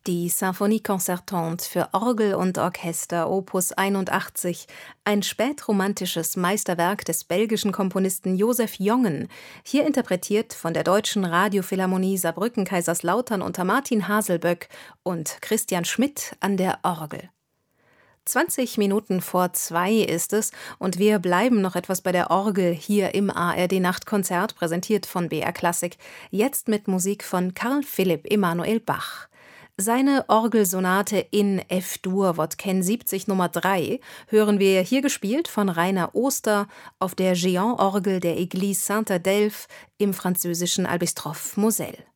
Die Symphonie concertante für Orgel und Orchester Opus 81, ein spätromantisches Meisterwerk des belgischen Komponisten Joseph Jongen, hier interpretiert von der Deutschen Radiophilharmonie Saarbrücken-Kaiserslautern unter Martin Haselböck und Christian Schmidt an der Orgel. 20 Minuten vor 2 ist es und wir bleiben noch etwas bei der Orgel hier im ARD-Nachtkonzert, präsentiert von BR Klassik, jetzt mit Musik von Carl Philipp Emanuel Bach. Seine Orgelsonate in F-Dur Wodken 70 Nummer 3 hören wir hier gespielt von Rainer Oster auf der Géant-Orgel der Église Saint-Adelphe im französischen Albistroff Moselle.